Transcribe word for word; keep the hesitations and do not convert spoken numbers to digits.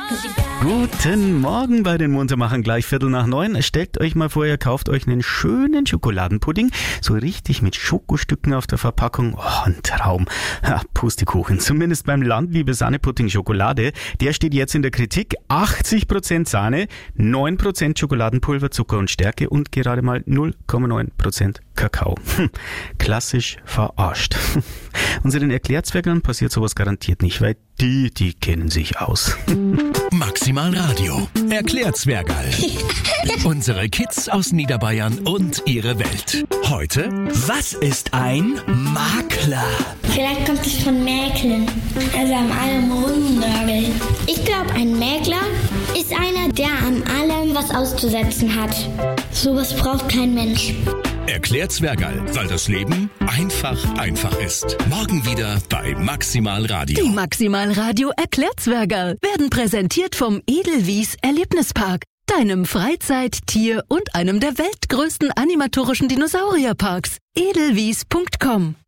Guten Morgen bei den Muntermachern, gleich Viertel nach neun. Stellt euch mal vor, ihr kauft euch einen schönen Schokoladenpudding, so richtig mit Schokostücken auf der Verpackung. Oh, ein Traum. Ja, Pustekuchen. Zumindest beim Landliebe Sahnepudding Schokolade. Der steht jetzt in der Kritik. achtzig Prozent Sahne, neun Prozent Schokoladenpulver, Zucker und Stärke und gerade mal null Komma neun Prozent Kakao. Hm, klassisch verarscht. Unseren Erklärzwerglern passiert sowas garantiert nicht, weil die, die kennen sich aus. Maximal Radio. Erklärzwergerl. Unsere Kids aus Niederbayern und ihre Welt. Heute, was ist ein Makler? Vielleicht kommt es von Mäkeln, also am allem rumnörgeln. Ich glaube, ein Mäkler ist einer, der an allem was auszusetzen hat. Sowas braucht kein Mensch. Erklärzwergerl, weil das Leben einfach einfach ist. Morgen wieder bei Maximal Radio. Die Maximal Radio Erklärzwergerl werden präsentiert vom Edelwies Erlebnispark, deinem Freizeit-, Tier- und einem der weltgrößten animatorischen Dinosaurierparks. edelwies punkt com